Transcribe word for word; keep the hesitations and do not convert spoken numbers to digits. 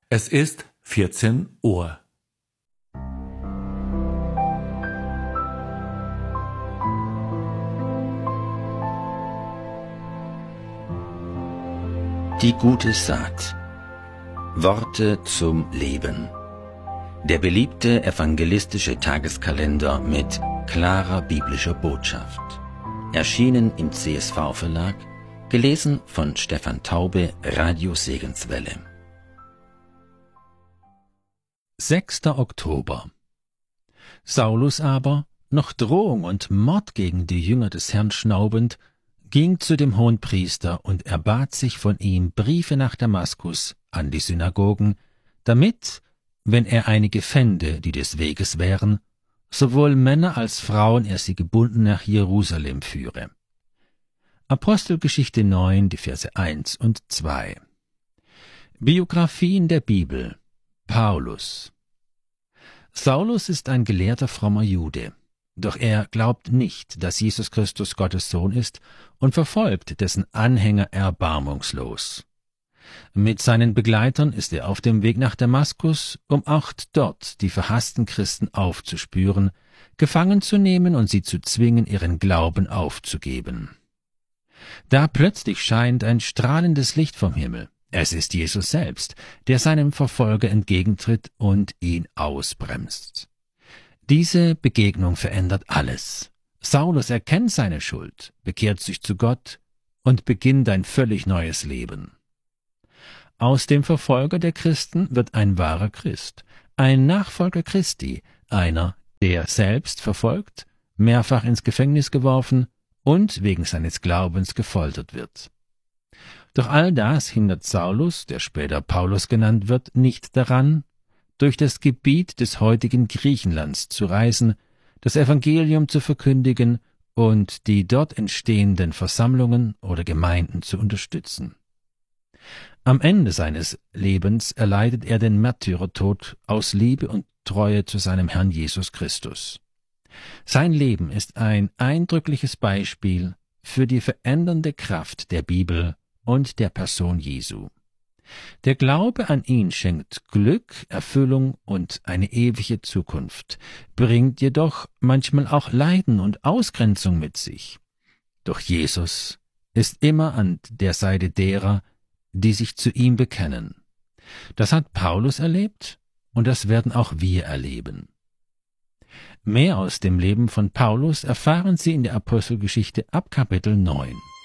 Es ist vierzehn Uhr. Die gute Saat. Worte zum Leben. Der beliebte evangelistische Tageskalender mit klarer biblischer Botschaft. Erschienen im C S V-Verlag, gelesen von Stefan Taube, Radio Segenswelle. sechster Oktober. Saulus aber, noch Drohung und Mord gegen die Jünger des Herrn schnaubend, ging zu dem Hohenpriester und erbat sich von ihm Briefe nach Damaskus an die Synagogen, damit, wenn er einige fände, die des Weges wären, sowohl Männer als Frauen er sie gebunden nach Jerusalem führe. Apostelgeschichte neun, die Verse eins und zwei. Biografien der Bibel. Paulus. Saulus ist ein gelehrter, frommer Jude. Doch er glaubt nicht, dass Jesus Christus Gottes Sohn ist und verfolgt dessen Anhänger erbarmungslos. Mit seinen Begleitern ist er auf dem Weg nach Damaskus, um auch dort die verhassten Christen aufzuspüren, gefangen zu nehmen und sie zu zwingen, ihren Glauben aufzugeben. Da plötzlich scheint ein strahlendes Licht vom Himmel. Es ist Jesus selbst, der seinem Verfolger entgegentritt und ihn ausbremst. Diese Begegnung verändert alles. Saulus erkennt seine Schuld, bekehrt sich zu Gott und beginnt ein völlig neues Leben. Aus dem Verfolger der Christen wird ein wahrer Christ, ein Nachfolger Christi, einer, der selbst verfolgt, mehrfach ins Gefängnis geworfen und wegen seines Glaubens gefoltert wird. Doch all das hindert Saulus, der später Paulus genannt wird, nicht daran, durch das Gebiet des heutigen Griechenlands zu reisen, das Evangelium zu verkündigen und die dort entstehenden Versammlungen oder Gemeinden zu unterstützen. Am Ende seines Lebens erleidet er den Märtyrertod aus Liebe und Treue zu seinem Herrn Jesus Christus. Sein Leben ist ein eindrückliches Beispiel für die verändernde Kraft der Bibel und der Person Jesu. Der Glaube an ihn schenkt Glück, Erfüllung und eine ewige Zukunft, bringt jedoch manchmal auch Leiden und Ausgrenzung mit sich. Doch Jesus ist immer an der Seite derer, die sich zu ihm bekennen. Das hat Paulus erlebt und das werden auch wir erleben. Mehr aus dem Leben von Paulus erfahren Sie in der Apostelgeschichte ab Kapitel neun.